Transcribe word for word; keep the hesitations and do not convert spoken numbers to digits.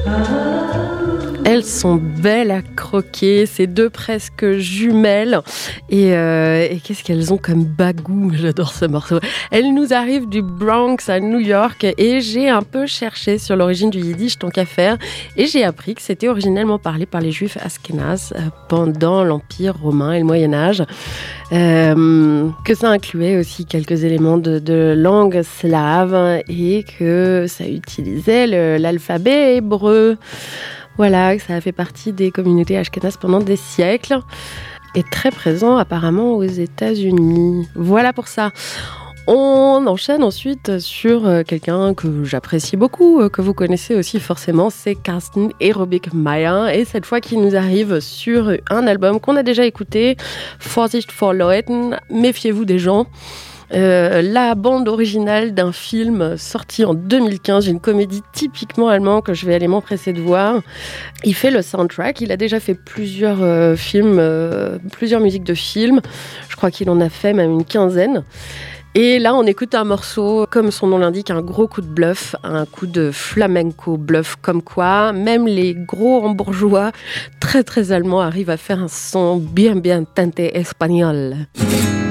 Elles sont belles à croquer, ces deux presque jumelles. Et, euh, et qu'est-ce qu'elles ont comme bagou? J'adore ce morceau. Elles nous arrivent du Bronx à New York et j'ai un peu cherché sur l'origine du yiddish tant qu'à faire et j'ai appris que c'était originellement parlé par les juifs ashkénazes pendant l'Empire romain et le Moyen-Âge. Euh, que ça incluait aussi quelques éléments de, de langue slave et que ça utilisait le, l'alphabet hébreu. Voilà, ça a fait partie des communautés ashkénazes pendant des siècles et très présent apparemment aux États-Unis. Voilà pour ça. On enchaîne ensuite sur quelqu'un que j'apprécie beaucoup, que vous connaissez aussi forcément, c'est Carsten Ehrenreich-Meyer. Et cette fois qui nous arrive sur un album qu'on a déjà écouté, Vorsicht vor Leuten, méfiez-vous des gens. Euh, la bande originale d'un film sorti en deux mille quinze, une comédie typiquement allemande que je vais aller m'empresser de voir. Il fait le soundtrack, il a déjà fait plusieurs euh, films, euh, plusieurs musiques de films. Je crois qu'il en a fait même une quinzaine. Et là, on écoute un morceau, comme son nom l'indique, un gros coup de bluff, un coup de flamenco bluff, comme quoi même les gros hambourgeois très très allemands arrivent à faire un son bien bien teinté espagnol.